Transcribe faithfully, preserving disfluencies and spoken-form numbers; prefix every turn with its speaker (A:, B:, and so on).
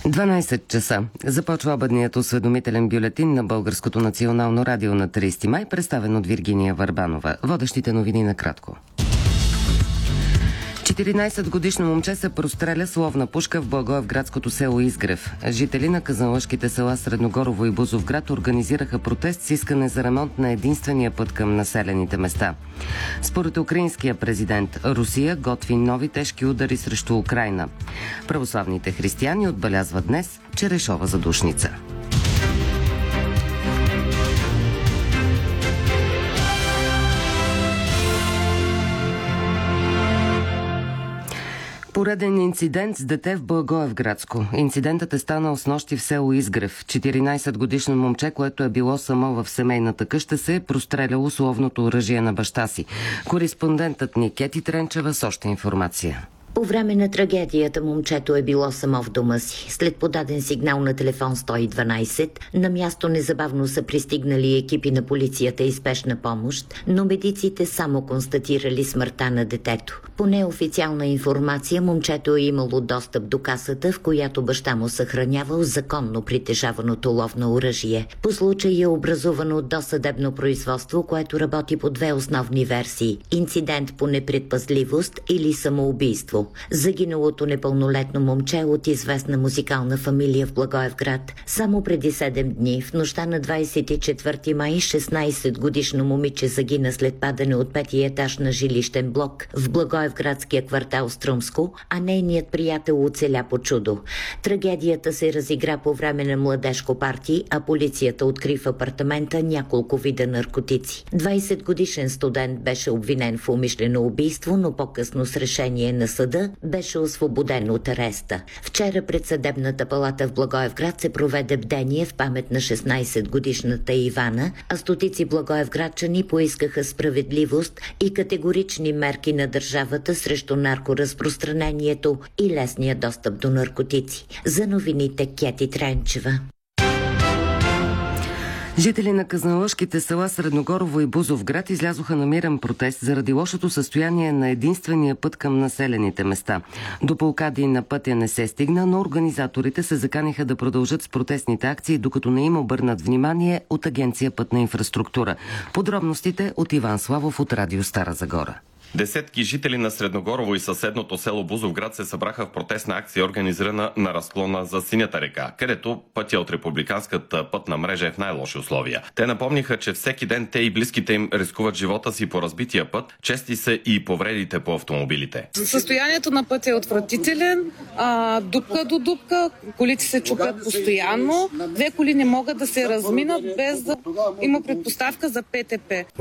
A: дванайсет часа. Започва обедният осведомителен бюлетин на Българското национално радио на трийсети май, представен от Виргиния Върбанова. Водещите новини накратко. четиринайсетгодишно момче се простреля с ловна пушка в благоевградското село Изгрев. Жители на казанлъшките села Средногорово и Бузовград организираха протест с искане за ремонт на единствения път към населените места. Според украинския президент, Русия готви нови тежки удари срещу Украйна. Православните християни отбелязват днес Черешова задушница. Пореден инцидент с дете в Благоевградско. Инцидентът е станал снощи в село Изгрев. четиринайсетгодишно момче, което е било само в семейната къща, се е простреляло с ловното оръжие на баща си. Кореспондентът ни Кети Тренчева с още информация.
B: По време на трагедията момчето е било само в дома си. След подаден сигнал на телефон сто и дванайсет, на място незабавно са пристигнали екипи на полицията и спешна помощ, но медиците само констатирали смъртта на детето. По неофициална информация, момчето е имало достъп до касата, в която баща му съхранявал законно притежаваното ловно оръжие. По случай е образувано досъдебно производство, което работи по две основни версии – инцидент по непредпазливост или самоубийство. Загиналото непълнолетно момче от известна музикална фамилия в Благоевград. Само преди седем дни, в нощта на двайсет и четвърти май, шестнайсетгодишно момиче загина след падане от петия етаж на жилищен блок в Благоевградския квартал Струмско, а нейният приятел оцеля по чудо. Трагедията се разигра по време на младежко парти, а полицията откри в апартамента няколко вида наркотици. двайсетгодишен студент беше обвинен в умишлено убийство, но по-късно с решение на съда беше освободен от ареста. Вчера пред съдебната палата в Благоевград се проведе бдение в памет на шестнайсетгодишната Ивана, а стотици благоевградчани поискаха справедливост и категорични мерки на държавата срещу наркоразпространението и лесния достъп до наркотици. За новините Кети Тренчева.
A: Жители на казанлъшките села Средногорово и Бузовград излязоха на мирен протест заради лошото състояние на единствения път към населените места. До Пулкади на пътя не се стигна, но организаторите се заканиха да продължат с протестните акции, докато не им обърнат внимание от Агенция Пътна инфраструктура. Подробностите от Иван Славов от Радио Стара Загора.
C: Десетки жители на Средногорово и съседното село Бузовград се събраха в протестна акция, организирана на разклона за Синята река, където пътя от републиканската пътна мрежа е в най-лоши условия. Те напомниха, че всеки ден те и близките им рискуват живота си по разбития път, чести са и повредите по автомобилите.
D: Състоянието на пътя е отвратителен, а, дупка до дупка, колите се чупят постоянно, две коли не могат да се разминат без да има предпоставка за ПТП.